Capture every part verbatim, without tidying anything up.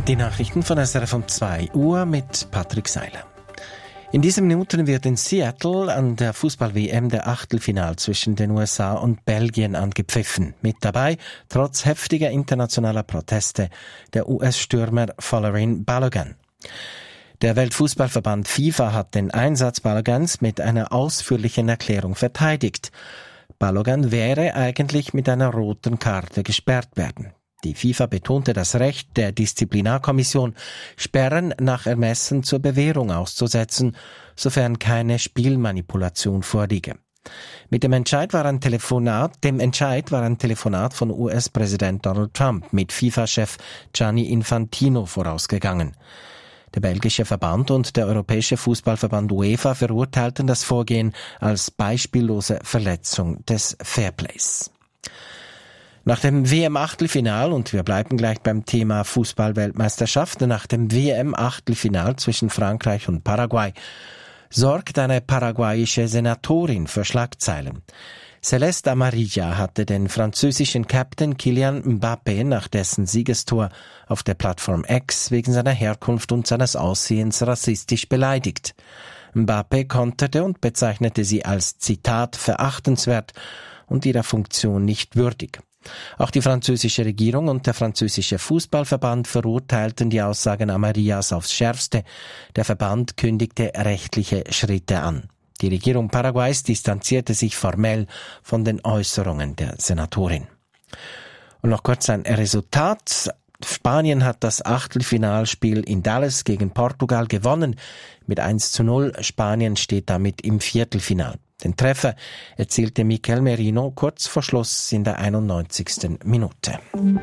Die Nachrichten von S R F um zwei Uhr mit Patrick Seiler. In diesen Minuten wird in Seattle an der Fußball-W M der Achtelfinal zwischen den U S A und Belgien angepfiffen. Mit dabei, trotz heftiger internationaler Proteste, der U S-Stürmer Folarin Balogun. Der Weltfußballverband FIFA hat den Einsatz Balogans mit einer ausführlichen Erklärung verteidigt. Balogun wäre eigentlich mit einer roten Karte gesperrt werden. Die FIFA betonte das Recht der Disziplinarkommission, Sperren nach Ermessen zur Bewährung auszusetzen, sofern keine Spielmanipulation vorliege. Mit dem Entscheid war ein Telefonat, dem Entscheid war ein Telefonat von U S-Präsident Donald Trump mit FIFA-Chef Gianni Infantino vorausgegangen. Der belgische Verband und der europäische Fußballverband UEFA verurteilten das Vorgehen als beispiellose Verletzung des Fairplays. Nach dem W M-Achtelfinal, und wir bleiben gleich beim Thema Fußball-Weltmeisterschaft, nach dem W M-Achtelfinal zwischen Frankreich und Paraguay sorgt eine paraguayische Senatorin für Schlagzeilen. Celeste Amarilla hatte den französischen Captain Kylian Mbappé nach dessen Siegestor auf der Plattform X wegen seiner Herkunft und seines Aussehens rassistisch beleidigt. Mbappé konterte und bezeichnete sie als, Zitat, verachtenswert und ihrer Funktion nicht würdig. Auch die französische Regierung und der französische Fußballverband verurteilten die Aussagen Amarillas aufs Schärfste. Der Verband kündigte rechtliche Schritte an. Die Regierung Paraguays distanzierte sich formell von den Äußerungen der Senatorin. Und noch kurz ein Resultat. Spanien hat das Achtelfinalspiel in Dallas gegen Portugal gewonnen. Mit eins zu null. Spanien steht damit im Viertelfinal. Den Treffer erzielte Mikel Merino kurz vor Schluss in der einundneunzigsten Minute.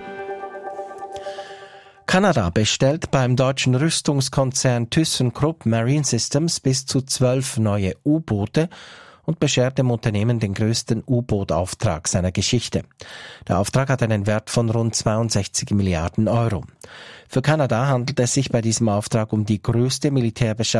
Kanada bestellt beim deutschen Rüstungskonzern ThyssenKrupp Marine Systems bis zu zwölf neue U-Boote und beschert dem Unternehmen den größten U-Boot-Auftrag seiner Geschichte. Der Auftrag hat einen Wert von rund zweiundsechzig Milliarden Euro. Für Kanada handelt es sich bei diesem Auftrag um die größte Militärbeschaffung